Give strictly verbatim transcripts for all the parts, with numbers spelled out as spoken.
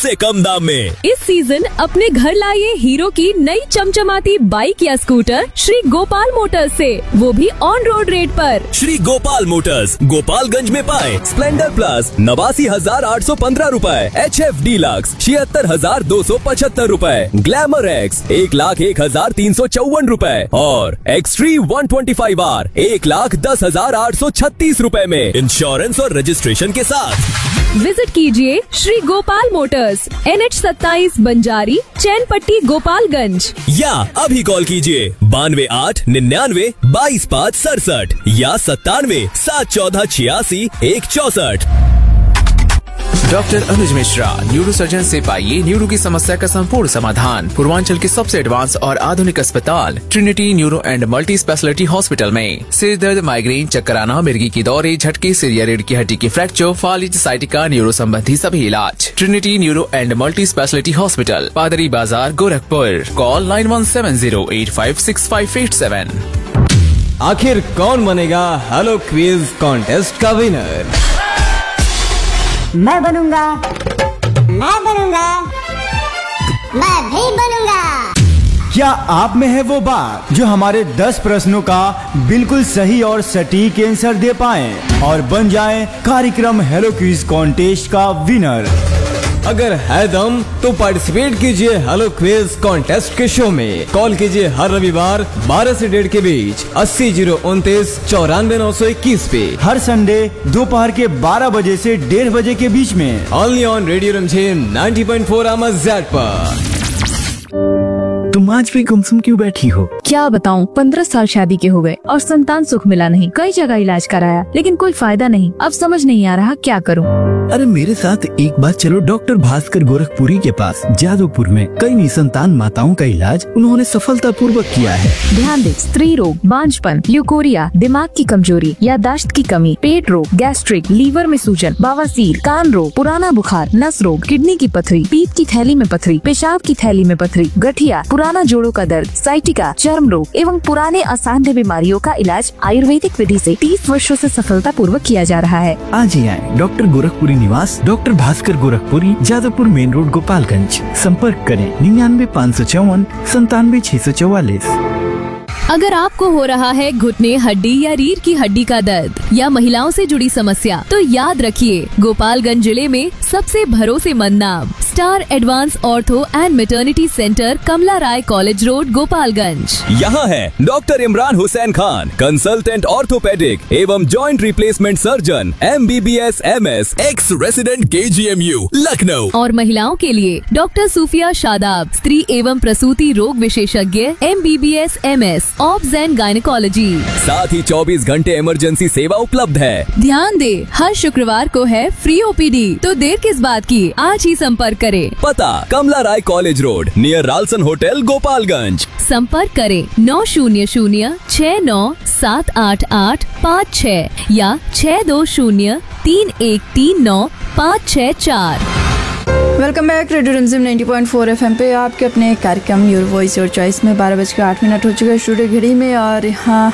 सबसे कम दाम में। इस सीजन अपने घर लाइए हीरो की नई चमचमाती बाइक या स्कूटर श्री गोपाल मोटर्स से, वो भी ऑन रोड रेट पर। श्री गोपाल मोटर्स गोपालगंज में पाए स्प्लेंडर प्लस नवासी हजार आठ सौ पंद्रह रूपए, एच एफ डीलक्स छिहत्तर हजार दो सौ पचहत्तर रूपए, ग्लैमर एक्स एक लाख एक हजार तीन सौ चौवन रूपए और extreme one twenty five are एक लाख दस हजार आठ सौ छत्तीस रूपए में इंश्योरेंस और रजिस्ट्रेशन के साथ। विजिट कीजिए Shri Gopal Motors, N H सत्ताईस बंजारी चैनपट्टी गोपालगंज, या अभी कॉल कीजिए बानवे आठ निन्यानवे बाईस पाँच सड़सठ या सत्तानवे सात चौदह छियासी एक चौसठ। डॉक्टर अनुज मिश्रा, न्यूरो सर्जन से पाइए न्यूरो की समस्या का संपूर्ण समाधान। पूर्वांचल के सबसे एडवांस और आधुनिक अस्पताल Trinity neuro and multi speciality hospital में सिर दर्द, माइग्रेन, चक्कर आना, मिर्गी की दौरे, झटके, सिर या रीढ़ की हड्डी की फ्रैक्चर, फालिज, साइटिका, न्यूरो संबंधी सभी इलाज। Trinity neuro and multi speciality hospital, पादरी बाजार, Gorakhpur. Call nine one seven zero eight five six five eight seven. आखिर कौन बनेगा हेलो क्विज कॉन्टेस्ट का विनर? मैं बनूंगा, मैं बनूंगा, मैं भी बनूंगा। क्या आप में है वो बात जो हमारे दस प्रश्नों का बिल्कुल सही और सटीक आंसर दे पाए और बन जाए कार्यक्रम हेलो क्विज कॉन्टेस्ट का विनर? अगर है दम तो पार्टिसिपेट कीजिए हेलो क्विज कॉन्टेस्ट के शो में। कॉल कीजिए हर रविवार बारह से डेढ़ के बीच अस्सी जीरो उनतीस चौरानवे नौ सौ इक्कीस पे। हर संडे दोपहर के बारह बजे से डेढ़ बजे के बीच में only on radio रमझेम ninety point four आवाज़ पर। तुम आज भी गुमसुम क्यों बैठी हो? क्या बताऊं, पंद्रह साल शादी के हो गए और संतान सुख मिला नहीं। कई जगह इलाज कराया लेकिन कोई फायदा नहीं। अब समझ नहीं आ रहा क्या करूं। अरे मेरे साथ एक बार चलो डॉक्टर भास्कर गोरखपुरी के पास। जादवपुर में कई निसंतान माताओं का इलाज उन्होंने सफलता पूर्वक किया है। ध्यान दे, स्त्री रोग, बांझपन, ल्यूकोरिया, दिमाग की कमजोरी, याददाश्त की कमी, पेट रोग, गैस्ट्रिक, लीवर में सूजन, बवासीर, कान रोग, पुराना बुखार, नस रोग, किडनी की पथरी, पीत की थैली में पथरी, पेशाब की थैली में पथरी, गठिया, पुराना जोड़ों का दर्द, साइटिका, चर्म रोग एवं पुराने असाध्य बीमारियों का इलाज आयुर्वेदिक विधि से तीस वर्षों से सफलता पूर्वक किया जा रहा है। आज ही आए डॉक्टर गोरखपुरी निवास, doctor Bhaskar Gorakhpuri, Jadavpur main road, Gopalganj. संपर्क करें निन्यानवे पाँच सौ चौवन संतानवे छह सौ चौवालीस। अगर आपको हो रहा है घुटने, हड्डी या रीढ़ की हड्डी का दर्द या महिलाओं से जुड़ी समस्या, तो याद रखिए गोपालगंज जिले में सबसे भरोसेमंद नाम star advance ortho and maternity centre, Kamala Rai college road, Gopalganj. यहाँ है doctor Imran Hussain Khan, consultant orthopaedic एवं joint replacement surgeon, M B B S M S, x resident के जी एम यू लखनऊ। और महिलाओं के लिए डॉक्टर सूफिया शादाब, स्त्री एवं प्रसूति रोग विशेषज्ञ, M B B S M S, obs and gynaecology. साथ ही चौबीस घंटे इमरजेंसी सेवा उपलब्ध है। ध्यान दे, हर शुक्रवार को है फ्री ओ पी डी, तो देर किस बात की, आज ही संपर्क करें। पता कमला राय college road, near Ralson hotel, Gopalganj. संपर्क करें नौ शून्य शून्य छह नौ सात आठ आठ पाँच छह या छह दो शून्य तीन एक तीन नौ पाँच छह चार। वेलकम बैक रेडियो रिमझिम नाइंटी पॉइंट फोर एफएम पे आपके अपने कार्यक्रम योर वॉइस योर चॉइस में बारह बज के आठ मिनट हो चुके हैं स्टूडियो घड़ी में। और यहाँ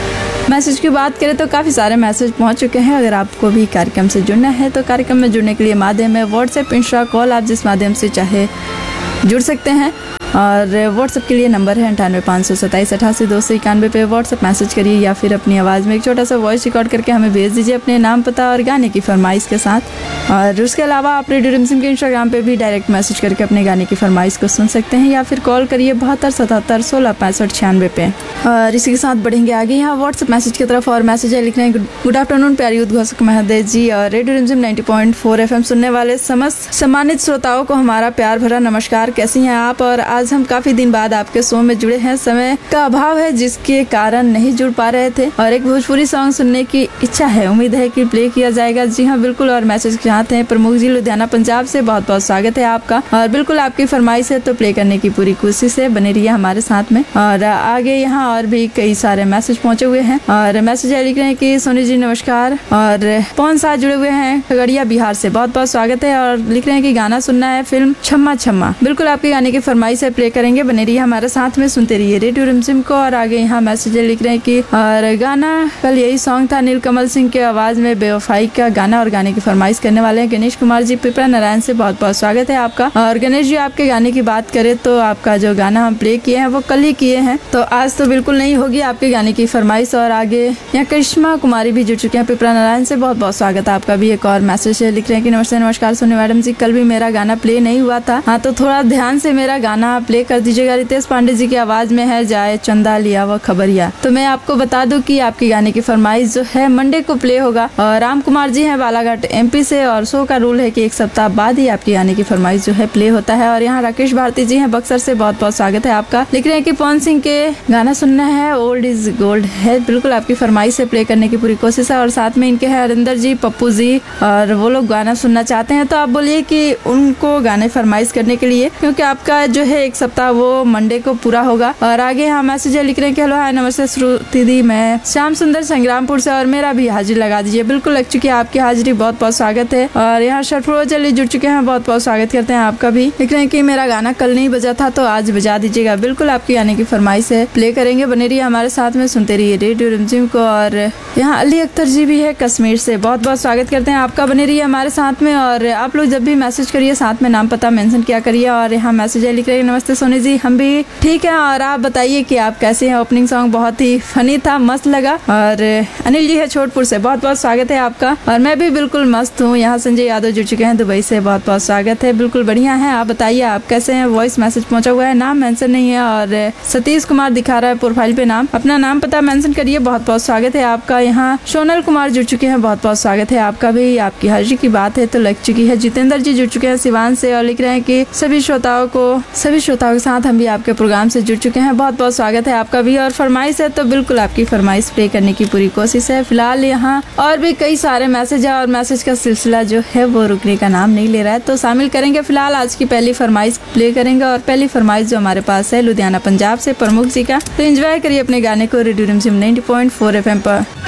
मैसेज की बात करें तो काफ़ी सारे मैसेज पहुँच चुके हैं। अगर आपको भी कार्यक्रम से जुड़ना है तो कार्यक्रम में जुड़ने के लिए माध्यम है व्हाट्सएप, इंस्टा, कॉल, आप जिस माध्यम से चाहे जुड़ सकते हैं। और व्हाट्सएप के लिए नंबर है अंठानवे पाँच सौ सत्ताईस अठासी दो सौ इक्यानवे पे व्हाट्सएप मैसेज करिए या फिर अपनी आवाज़ में एक छोटा सा वॉइस रिकॉर्ड करके हमें भेज दीजिए अपने नाम, पता और गाने की फरमाइश के साथ। और उसके अलावा आप रेडियो रिमझिम के इंस्टाग्राम पे भी डायरेक्ट मैसेज करके अपने गाने की फरमाइश को सुन सकते हैं या फिर कॉल करिए बहत्तर सतहत्तर सोलह पैंसठ छियानवे पे। और इसी के साथ बढ़ेंगे आगे यहाँ व्हाट्सएप मैसेज की तरफ। और मैसेज है, लिख रहे हैं गुड आफ्टरनून प्यारी उद्घोषक महादेव जी और रेडियो रिमझिम नाइंटी पॉइंट फोर एफएम सुनने वाले समस्त सम्मानित श्रोताओं को हमारा प्यार भरा नमस्कार। कैसी हैं आप? और आज हम काफी दिन बाद आपके शो में जुड़े हैं। समय का अभाव है जिसके कारण नहीं जुड़ पा रहे थे और एक भोजपुरी सॉन्ग सुनने की इच्छा है, उम्मीद है कि प्ले किया जाएगा। जी हाँ बिल्कुल। और मैसेज चाहते हैं प्रमुख जी लुधियाना पंजाब से, बहुत बहुत स्वागत है आपका और बिल्कुल आपकी फरमाइश है तो प्ले करने की पूरी कोशिश है, बने रहिए हमारे साथ में। और आगे यहाँ और भी कई सारे मैसेज पहुंचे हुए हैं। और मैसेज लिख रहे हैं कि सोनी जी नमस्कार और पवन साथ जुड़े हुए हैं खगड़िया बिहार से, बहुत बहुत स्वागत है। और लिख रहे हैं कि गाना सुनना है फिल्म छम्मा छम्मा, बिल्कुल आपके गाने की फरमाइश है, प्ले करेंगे। बने रहिए हमारे साथ में, सुनते रहिए रेडियो रिमझिम को। और आगे यहाँ मैसेज लिख रहे हैं कि और गाना कल यही सॉन्ग था नीलकमल सिंह के आवाज में बेवफाई का गाना, और गाने की फरमाइश करने वाले हैं गणेश कुमार जी पिपरा नारायण से। बहुत बहुत स्वागत है आपका। और गणेश जी, आपके गाने की बात करें तो आपका जो गाना हम प्ले किए हैं वो कल ही किए हैं, तो आज तो बिल्कुल नहीं होगी आपके गाने की फरमाइश। और आगे यहाँ करिश्मा कुमारी भी जुड़ चुके हैं पिपरा नारायण से। बहुत बहुत स्वागत है आपका भी। एक और मैसेज लिख रहे हैं कि नमस्ते नमस्कार सोनी मैडम जी, कल भी मेरा गाना प्ले नहीं हुआ था, हाँ तो थोड़ा ध्यान से मेरा गाना प्ले कर दीजिएगा। रितेश पांडे जी की आवाज में है जाए चंदा लिया व खबरिया। तो मैं आपको बता दूं कि आपके गाने की फरमाइश जो है मंडे को प्ले होगा। और राम कुमार जी हैं बालाघाट एमपी से, और शो का रूल है कि एक सप्ताह बाद ही आपके गाने की फरमाइश जो है प्ले होता है। और यहाँ राकेश भारती जी हैं बक्सर से। बहुत बहुत स्वागत है आपका। लिख रहे हैं कि पवन सिंह के गाना सुनना है, ओल्ड इज गोल्ड है। बिल्कुल आपकी फरमाइश से प्ले करने की पूरी कोशिश है। और साथ में इनके है अरिंदर जी, पप्पू जी, और वो लोग गाना सुनना चाहते हैं, तो आप बोलिए कि उनको गाने फरमाइश करने के लिए, क्योंकि आपका जो है एक सप्ताह वो मंडे को पूरा होगा। और आगे यहाँ मैसेज लिख रहे हैं कि हेलो हाय नमस्ते श्रुति दी, मैं श्याम सुंदर संग्रामपुर से, और मेरा भी हाजिरी लगा दीजिए। बिल्कुल लग चुकी है आपकी हाजिरी। बहुत बहुत स्वागत है। और यहाँ शरफरोज अली जुड़ चुके हैं। बहुत बहुत स्वागत करते हैं आपका भी। लिख रहे हैं कि मेरा गाना कल नहीं बजा था तो आज बजा दीजिएगा। बिल्कुल आपकी गाने की फरमाइश है, प्ले करेंगे। बने रहिए हमारे साथ में, सुनते रहिए रेडियो रिमझिम को। और यहाँ अली अख्तर जी भी है कश्मीर से। बहुत बहुत स्वागत करते हैं आपका। बने रहिए हमारे साथ में। और आप लोग जब भी मैसेज करिए साथ में नाम पता मेंशन किया करिए। और यहाँ मैसेज लिख रहे हैं नमस्ते सोनी जी, हम भी ठीक है, और आप बताइए कि आप कैसे हैं। ओपनिंग सॉन्ग बहुत ही फनी था, मस्त लगा। और अनिल जी है छोटपुर से। बहुत बहुत स्वागत है आपका। और मैं भी बिल्कुल मस्त हूँ। यहाँ संजय यादव जुड़ चुके हैं दुबई से। बहुत बहुत स्वागत है। बिल्कुल बढ़िया है, आप बताइए आप कैसे हैं। वॉइस मैसेज पहुंचा हुआ है, नाम मेंशन नहीं है। और सतीश कुमार दिखा रहा है प्रोफाइल पे नाम, अपना नाम पता मेंशन करिए। बहुत बहुत स्वागत है आपका। यहाँ सोनल कुमार जुड़ चुके हैं। बहुत बहुत स्वागत है आपका भी। आपकी हाजिरी की बात है तो लग चुकी है। जितेंद्र जी जुड़ चुके हैं सिवान से, और लिख रहे हैं कि सभी श्रोताओं को सभी श्रोताओं के साथ हम भी आपके प्रोग्राम से जुड़ चुके हैं। बहुत बहुत स्वागत है आपका भी। और फरमाइश है तो बिल्कुल आपकी फरमाइश प्ले करने की पूरी कोशिश है। फिलहाल यहाँ और भी कई सारे मैसेज है, और मैसेज का सिलसिला जो है वो रुकने का नाम नहीं ले रहा है, तो शामिल करेंगे। फिलहाल आज की पहली फरमाइश प्ले करेंगे। और पहली फरमाइश जो हमारे पास है लुधियाना पंजाब से प्रमुख जी का, तो एंजॉय करिए अपने गाने को रेडियो रिमझिम नाइंटी पॉइंट फोर एफएम पर।